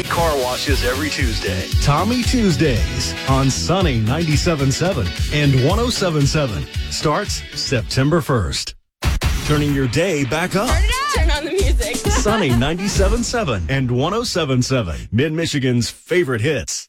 car washes every Tuesday. Tommy Tuesdays on Sunny 97.7 and 107.7 starts September 1st. Turning your day back up. Turn on the music. Sunny 97.7 and 107.7, Mid-Michigan's favorite hits.